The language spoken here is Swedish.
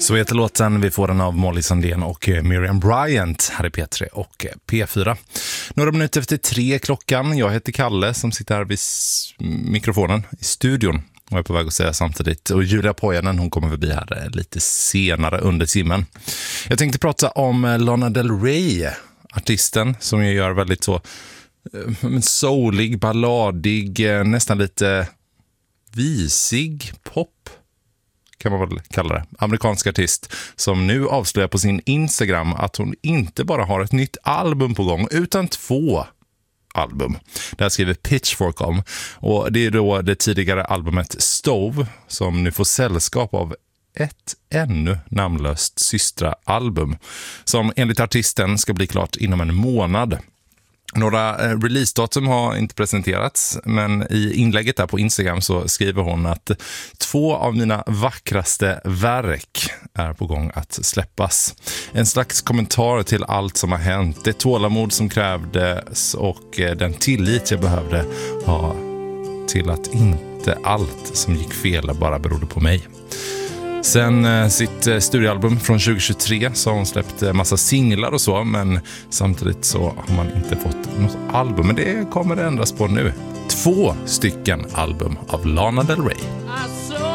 Så heter låten. Vi får den av Molly Sandén och Miriam Bryant här i P3 och P4. Några minuter efter 3 klockan. Jag heter Kalle som sitter här vid mikrofonen i studion. Och jag är på väg att säga samtidigt. Och Julia Pojanen, hon kommer förbi här lite senare under timmen. Jag tänkte prata om Lana Del Rey, artisten som ju gör väldigt så soulig, balladig, nästan lite visig pop. Kan man väl kalla det. Amerikansk artist som nu avslöjar på sin Instagram att hon inte bara har ett nytt album på gång utan 2 album. Det här skriver Pitchfork om. Och det är då det tidigare albumet Stove som nu får sällskap av ett ännu namnlöst systraalbum som enligt artisten ska bli klart inom en månad. Några releasedatum har inte presenterats, men i inlägget där på Instagram så skriver hon att 2 av mina vackraste verk är på gång att släppas. En slags kommentar till allt som har hänt, det tålamod som krävdes och den tillit jag behövde ha till att inte allt som gick fel bara berodde på mig. Sen sitt studioalbum från 2023 så har hon släppt massa singlar och så, men samtidigt så har man inte fått något album. Men det kommer det ändras på nu. 2 stycken album av Lana Del Rey. I